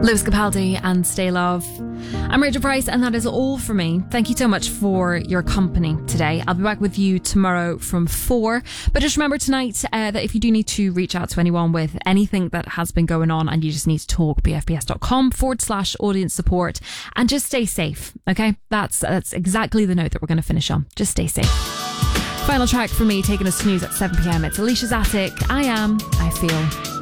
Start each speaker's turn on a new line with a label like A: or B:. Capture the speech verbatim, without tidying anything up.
A: Lewis Capaldi and Stay Love. I'm Rachel Price, and that is all for me. Thank you so much for your company today. I'll be back with you tomorrow from four. But just remember tonight uh, that if you do need to reach out to anyone with anything that has been going on and you just need to talk, bfbs.com forward slash audience support, and just stay safe. Okay, that's that's exactly the note that we're going to finish on. Just stay safe. Final track for me, taking a snooze at seven p.m. It's Alicia's Attic. I Am, I Feel.